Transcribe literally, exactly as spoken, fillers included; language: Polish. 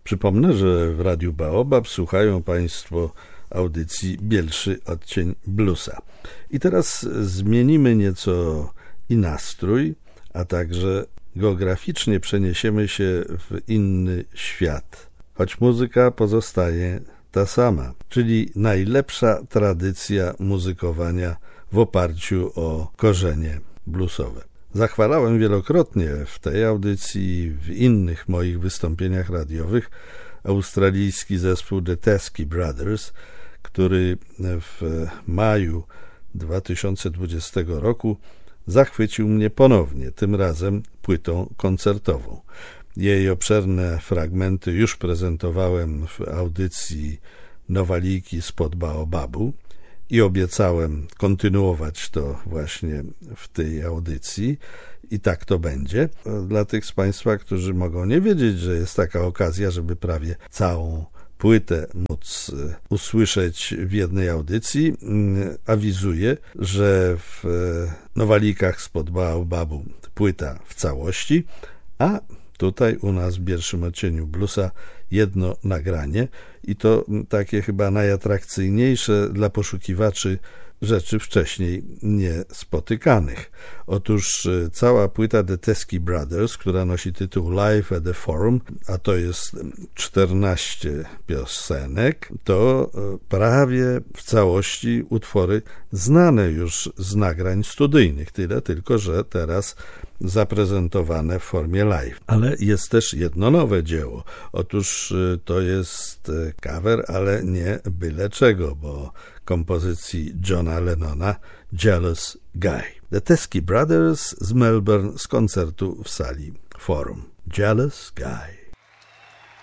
Przypomnę, że w Radiu Baobab słuchają Państwo audycji Bielszy Odcień Bluesa. I teraz zmienimy nieco i nastrój, a także geograficznie przeniesiemy się w inny świat, choć muzyka pozostaje ta sama, czyli najlepsza tradycja muzykowania w oparciu o korzenie bluesowe. Zachwalałem wielokrotnie w tej audycji i w innych moich wystąpieniach radiowych australijski zespół The Teskey Brothers, który w maju dwa tysiące dwudziestego roku zachwycił mnie ponownie, tym razem płytą koncertową. Jej obszerne fragmenty już prezentowałem w audycji Nowaliki spod Baobabu i obiecałem kontynuować to właśnie w tej audycji i tak to będzie. Dla tych z Państwa, którzy mogą nie wiedzieć, że jest taka okazja, żeby prawie całą płytę móc usłyszeć w jednej audycji, awizuję, że w Nowalikach spod Baobabu płyta w całości, a tutaj u nas w Bielszym Odcieniu Bluesa jedno nagranie i to takie chyba najatrakcyjniejsze dla poszukiwaczy rzeczy wcześniej niespotykanych. Otóż cała płyta The Teskey Brothers, która nosi tytuł Live at the Forum, a to jest czternaście piosenek, to prawie w całości utwory znane już z nagrań studyjnych, tyle tylko, że teraz zaprezentowane w formie live. Ale jest też jedno nowe dzieło. Otóż to jest cover, ale nie byle czego, bo kompozycji Johna Lennona Jealous Guy. The Teskey Brothers z Melbourne z koncertu w sali Forum. Jealous Guy.